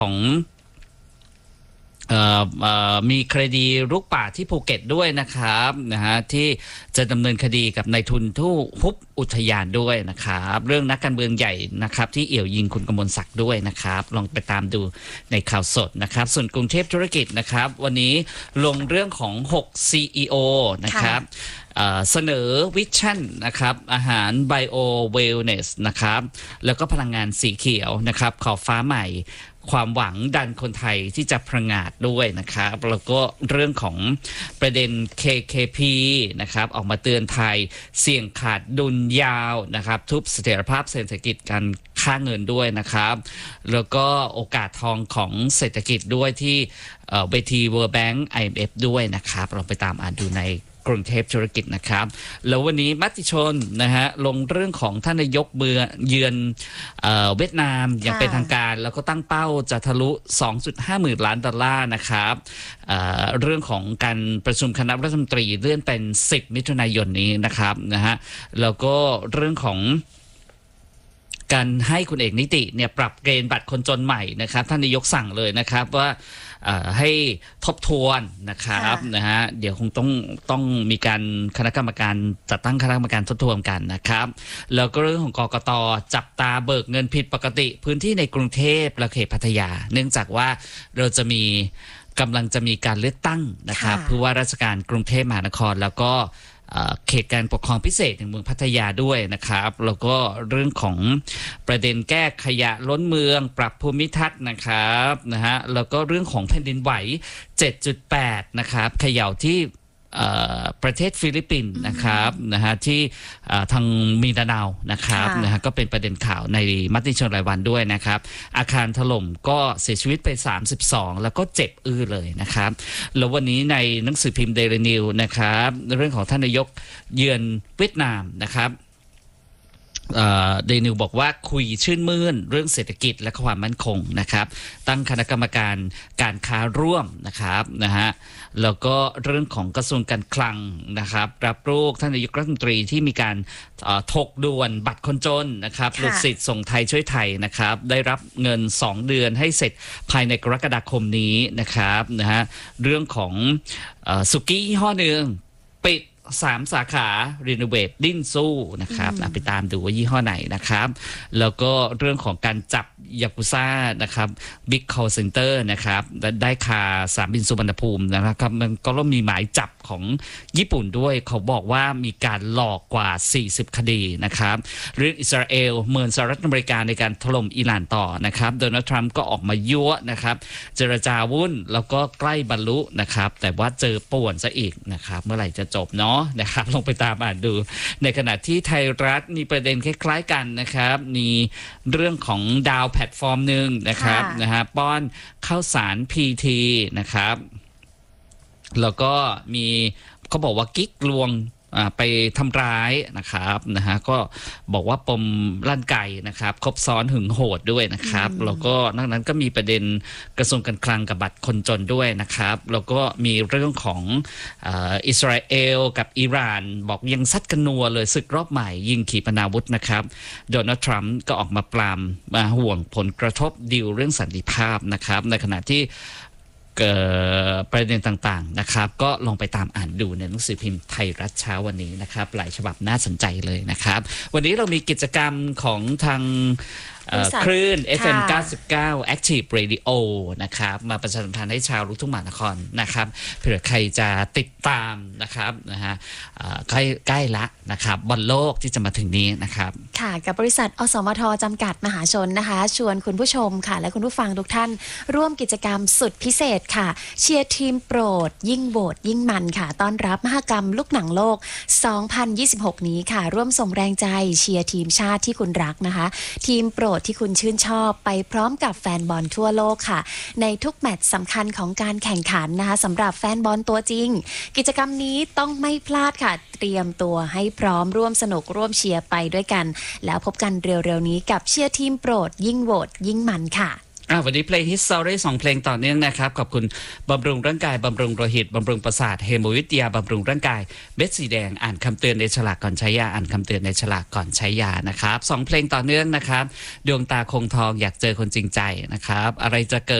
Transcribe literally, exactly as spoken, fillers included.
ของมีคดีรุกป่าที่ภูเก็ตด้วยนะครับนะฮะที่จะดำเนินคดีกับนายทุนทู่ฮุบอุทยานด้วยนะครับเรื่องนักการเมืองใหญ่นะครับที่เอี่ยวยิงคุณกมลศักดิ์ด้วยนะครับลองไปตามดูในข่าวสดนะครับส่วนกรุงเทพธุรกิจนะครับวันนี้ลงเรื่องของหก ซี อี โอ นะครับเสนอวิชั่นนะครับอาหารไบโอเวลเนสนะครับแล้วก็พลังงานสีเขียวนะครับขอบฟ้าใหม่ความหวังดันคนไทยที่จะพงาดด้วยนะครับแล้วก็เรื่องของประเด็น เค เค พี นะครับออกมาเตือนไทยเสี่ยงขาดดุลยาวนะครับทุบเสถียรภาพเศรษฐกิจการค่าเงินด้วยนะครับแล้วก็โอกาสทองของเศรษฐกิจด้วยที่เวที World Bank ไอ เอ็ม เอฟ ด้วยนะครับเราไปตามอ่านดูในกรุงเทพธุรกิจนะครับแล้ววันนี้มติชนนะฮะลงเรื่องของท่านนายกเบือเยือนเอ่อเวียดนามอย่างเป็นทางการแล้วก็ตั้งเป้าจะทะลุ สองจุดห้า หมื่นล้านดอลลาร์นะครับเอ่อเรื่องของการประชุมคณะรัฐมนตรีเลื่อนเป็นสิบมิถุนายนนี้นะครับนะฮะแล้วก็เรื่องของการให้คุณเอกนิติเนี่ยปรับเกณฑ์บัตรคนจนใหม่นะครับท่านนายกสั่งเลยนะครับว่าให้ทบทวนนะครับนะฮะเดี๋ยวคงต้องต้องมีการคณะกรรมการจัดตั้งคณะกรรมการทบทวนกันนะครับแล้วก็เรื่องของกกต.จับตาเบิกเงินผิดปกติพื้นที่ในกรุงเทพและเขตพัทยาเนื่องจากว่าเราจะมีกำลังจะมีการเลือกตั้งนะครับผู้ว่าราชการกรุงเทพมหานครแล้วก็เขตการปกครองพิเศษในเมืองพัทยาด้วยนะครับแล้วก็เรื่องของประเด็นแก้ขยะล้นเมืองปรับภูมิทัศน์นะครับนะฮะแล้วก็เรื่องของแผ่นดินไหว เจ็ดจุดแปด นะครับเขย่าที่ประเทศฟิลิปปินส์นะครับนะฮะที่ทางมินดาเนานะครับนะฮะก็เป็นประเด็นข่าวในมติชนรายวันด้วยนะครับอาคารถล่มก็เสียชีวิตไปสามสิบสองแล้วก็เจ็บอื้อเลยนะครับแล้ววันนี้ในหนังสือพิมพ์เดลินิวนะครับเรื่องของท่านนายกเยือนเวียดนามนะครับเดนิวบอกว่าคุยชื่นมื่นเรื่องเศรษฐกิจและความมั่นคงนะครับตั้งคณะกรรมการการค้าร่วมนะครับนะฮะแล้วก็เรื่องของกระทรวงการคลังนะครับรับลูกท่านนายกรัฐมนตรีที่มีการถกด่วนบัตรคนจนนะครับลดสิทธิ์ส่งไทยช่วยไทยนะครับได้รับเงินสองเดือนให้เสร็จภายในกรกฎาคมนี้นะครับนะฮะเรื่องของสุกี้ยี่ห้อหนึ่งปิดสามสาขารีโนเวทดิ้นสู้นะครับไปตามดูว่ายี่ห้อไหนนะครับแล้วก็เรื่องของการจับยากุซ่านะครับบิ๊กคอลเซ็นเตอร์นะครับได้คาสนามบินสุวรรณภูมินะครับมันก็มีหมายจับของญี่ปุ่นด้วยเขาบอกว่ามีการหลอกกว่าสี่สิบคดีนะครับเรื่องอิสราเอลเมินสหรัฐอเมริกาในการถล่มอิหร่านต่อนะครับโดนัลด์ทรัมป์ก็ออกมายั่วนะครับเจรจาวุ่นแล้วก็ใกล้บรรลุนะครับแต่ว่าเจอป่วนซะอีกนะครับเมื่อไหร่จะจบเนาะนะครับลงไปตามอ่านดูในขณะที่ไทยรัฐมีประเด็นคล้ายๆกันนะครับมีเรื่องของดาวแพลตฟอร์มหนึ่งนะครับนะฮะป้อนข้าวสาร พี ที นะครับแล้วก็มีเขาบอกว่ากิ๊กลวงไปทำร้ายนะครับนะฮะก็บอกว่าปมลั่นไก่นะครับครบซ้อนหึงโหดด้วยนะครับแล้วก็นอกนั้นก็มีประเด็นกระทรวงการคลังกับบัตรคนจนด้วยนะครับแล้วก็มีเรื่องของอิสราเอลกับอิหร่านบอกยังซัดกันนัวเลยศึกรอบใหม่ยิงขีปนาวุธนะครับโดนัลด์ทรัมป์ก็ออกมาปรามมาห่วงผลกระทบดีลเรื่องสันติภาพนะครับในขณะที่ประเด็นต่างๆนะครับก็ลองไปตามอ่านดูในหนังสือพิมพ์ไทยรัฐเช้าวันนี้นะครับหลายฉบับน่าสนใจเลยนะครับวันนี้เรามีกิจกรรมของทางคลื่น เอฟ เอ็ม เก้าสิบเก้า Active Radio นะครับมาประชาสัมพันธ์ให้ชาวลูกทุ่งมหานครนะครับเผื่อใครจะติดตามนะครับนะฮะใกล้ใกล้ละนะครับบอลโลกที่จะมาถึงนี้นะครับค่ะกับบริษัทอสมทจำกัดมหาชนนะคะชวนคุณผู้ชมค่ะและคุณผู้ฟังทุกท่านร่วมกิจกรรมสุดพิเศษค่ะเชียร์ทีมโปรดยิ่งโหวตยิ่งมันค่ะต้อนรับมหกรรมลูกหนังโลกสองพันยี่สิบหกนี้ค่ะร่วมส่งแรงใจเชียร์ทีมชาติที่คุณรักนะคะทีมโปรดที่คุณชื่นชอบไปพร้อมกับแฟนบอลทั่วโลกค่ะในทุกแมตช์สำคัญของการแข่งขันนะคะสำหรับแฟนบอลตัวจริงกิจกรรมนี้ต้องไม่พลาดค่ะเตรียมตัวให้พร้อมร่วมสนุกร่วมเชียร์ไปด้วยกันแล้วพบกันเร็วๆนี้กับเชียร์ทีมโปรดยิ่งโหวตยิ่งมันค่ะอ่าวันนี้เพลง History สองเพลงต่อเนื่องนะครับขอบคุณบำรุงร่างกายบำรุงโลหิตบำรุงประสาทเฮโมวิทยาบำรุงร่างกายเม็ดสีแดงอ่านคำเตือนในฉลากก่อนใช้ยาอ่านคำเตือนในฉลากก่อนใช้ยานะครับสองเพลงต่อเนื่องนะครับดวงตาคงทองอยากเจอคนจริงใจนะครับอะไรจะเกิด